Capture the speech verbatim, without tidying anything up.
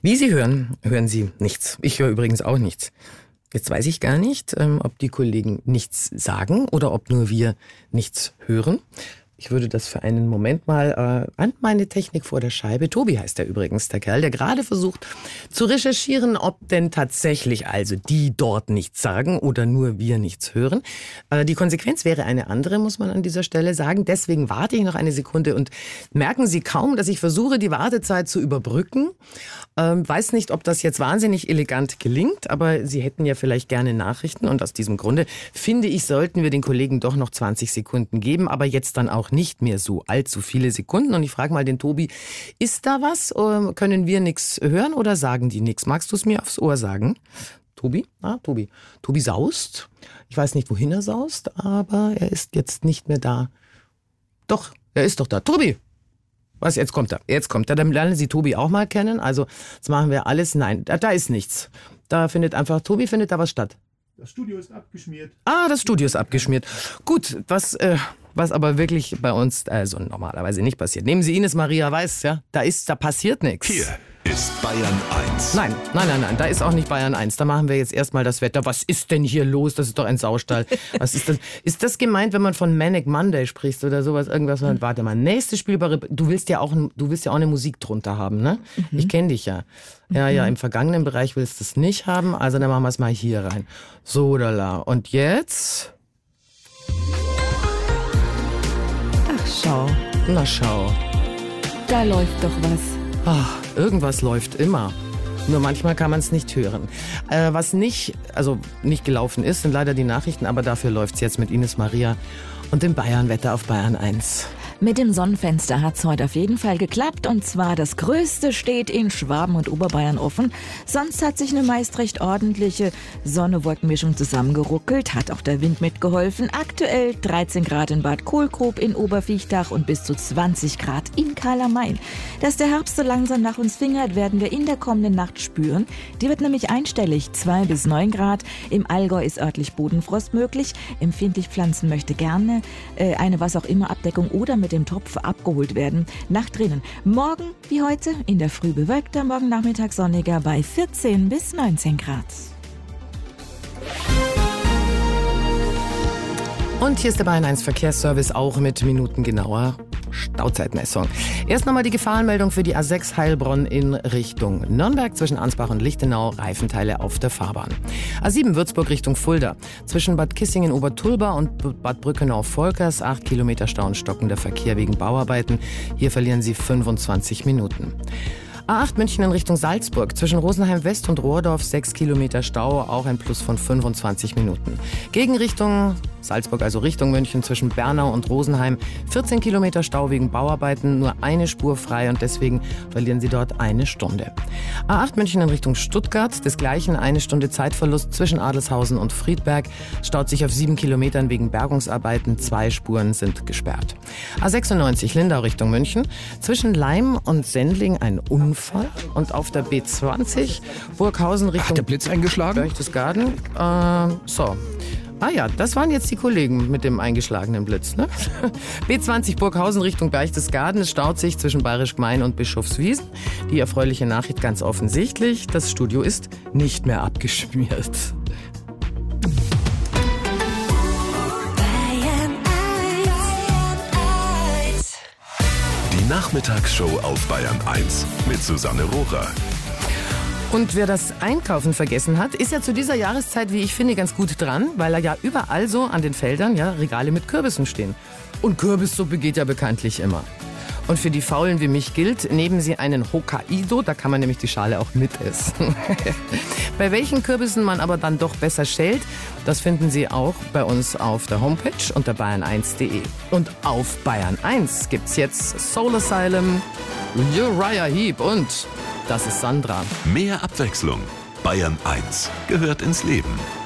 Wie Sie hören, hören Sie nichts. Ich höre übrigens auch nichts. Jetzt weiß ich gar nicht, ob die Kollegen nichts sagen oder ob nur wir nichts hören. Ich würde das für einen Moment mal äh, an meine Technik vor der Scheibe. Tobi heißt er übrigens, der Kerl, der gerade versucht zu recherchieren, ob denn tatsächlich also die dort nichts sagen oder nur wir nichts hören. Äh, die Konsequenz wäre eine andere, muss man an dieser Stelle sagen. Deswegen warte ich noch eine Sekunde und merken Sie kaum, dass ich versuche, die Wartezeit zu überbrücken. Ähm, weiß nicht, ob das jetzt wahnsinnig elegant gelingt, aber Sie hätten ja vielleicht gerne Nachrichten und aus diesem Grunde finde ich, sollten wir den Kollegen doch noch zwanzig Sekunden geben, aber jetzt dann auch nicht mehr so allzu viele Sekunden. Und ich frage mal den Tobi, ist da was? Können wir nichts hören oder sagen die nichts? Magst du es mir aufs Ohr sagen? Tobi? Ah, Tobi. Tobi saust. Ich weiß nicht, wohin er saust, aber er ist jetzt nicht mehr da. Doch, er ist doch da. Tobi! Was, jetzt kommt er. Jetzt kommt er. Dann lernen Sie Tobi auch mal kennen. Also, jetzt machen wir alles. Nein, da, da ist nichts. Da findet einfach, Tobi findet da was statt. Das Studio ist abgeschmiert. Ah, das Studio ist abgeschmiert. Gut, was, äh, was aber wirklich bei uns also normalerweise nicht passiert. Nehmen Sie Ines Maria Weiß, ja, da ist, da passiert nichts. Hier ist Bayern eins. Nein, nein, nein, nein, da ist auch nicht Bayern eins. Da machen wir jetzt erstmal das Wetter. Was ist denn hier los? Das ist doch ein Saustall. Was ist das? Ist das gemeint, wenn man von Manic Monday spricht oder sowas? Irgendwas? Warte mal, nächste spielbare. Du willst ja auch, du willst ja auch eine Musik drunter haben, ne? Mhm. Ich kenne dich ja. Ja, ja, im vergangenen Bereich willst du es nicht haben. Also dann machen wir es mal hier rein. So, da la. Und jetzt? Ach, schau. Na, schau. Da läuft doch was. Ach, irgendwas läuft immer. Nur manchmal kann man es nicht hören. Äh, was nicht, also nicht gelaufen ist, sind leider die Nachrichten, aber dafür läuft's jetzt mit Ines Maria und dem Bayern-Wetter auf Bayern eins. Mit dem Sonnenfenster hat's heute auf jeden Fall geklappt. Und zwar das Größte steht in Schwaben und Oberbayern offen. Sonst hat sich eine meist recht ordentliche Sonne-Wolkenmischung zusammengeruckelt. Hat auch der Wind mitgeholfen. Aktuell dreizehn Grad in Bad Kohlgrub, in Oberviechtach und bis zu zwanzig Grad in Karl am Main. Dass der Herbst so langsam nach uns fingert, werden wir in der kommenden Nacht spüren. Die wird nämlich einstellig, zwei bis neun Grad. Im Allgäu ist örtlich Bodenfrost möglich. Empfindlich pflanzen möchte gerne äh, eine was auch immer Abdeckung oder mit dem Topf abgeholt werden. Nacht drinnen. Morgen wie heute in der Früh bewölkter, morgen Nachmittag sonniger bei vierzehn bis neunzehn Grad. Und hier ist der Bayern eins Verkehrsservice auch mit minutengenauer Stauzeitmessung. Erst nochmal die Gefahrenmeldung für die A sechs Heilbronn in Richtung Nürnberg zwischen Ansbach und Lichtenau, Reifenteile auf der Fahrbahn. A sieben Würzburg Richtung Fulda zwischen Bad Kissingen-Obertulba und Bad Brückenau-Volkers, acht Kilometer Stau und stockender Verkehr wegen Bauarbeiten. Hier verlieren Sie fünfundzwanzig Minuten. A acht München in Richtung Salzburg zwischen Rosenheim West und Rohrdorf, sechs Kilometer Stau, auch ein Plus von fünfundzwanzig Minuten. Gegenrichtung Salzburg, also Richtung München zwischen Bernau und Rosenheim, vierzehn Kilometer Stau wegen Bauarbeiten, nur eine Spur frei und deswegen verlieren Sie dort eine Stunde. A acht München in Richtung Stuttgart, desgleichen eine Stunde Zeitverlust zwischen Adelshausen und Friedberg, staut sich auf sieben Kilometern wegen Bergungsarbeiten, zwei Spuren sind gesperrt. A sechsundneunzig Lindau Richtung München, zwischen Leim und Sendling ein Unfall und auf der B zwanzig Burghausen Richtung... Hat der Blitz eingeschlagen? Berchtesgaden. Äh, so... Ah ja, das waren jetzt die Kollegen mit dem eingeschlagenen Blitz, ne? B zwanzig Burghausen Richtung Berchtesgaden. Es staut sich zwischen Bayerisch Gmein und Bischofswiesen. Die erfreuliche Nachricht ganz offensichtlich: Das Studio ist nicht mehr abgeschmiert. Die Nachmittagsshow auf Bayern eins mit Susanne Rohrer. Und wer das Einkaufen vergessen hat, ist ja zu dieser Jahreszeit, wie ich finde, ganz gut dran, weil da ja überall so an den Feldern ja Regale mit Kürbissen stehen. Und Kürbissuppe geht ja bekanntlich immer. Und für die Faulen wie mich gilt, nehmen Sie einen Hokkaido, da kann man nämlich die Schale auch mitessen. Bei welchen Kürbissen man aber dann doch besser schält, das finden Sie auch bei uns auf der Homepage unter bayern eins punkt de. Und auf Bayern eins gibt's jetzt Soul Asylum, Uriah Heep und Das ist Sandra. Mehr Abwechslung. Bayern eins gehört ins Leben.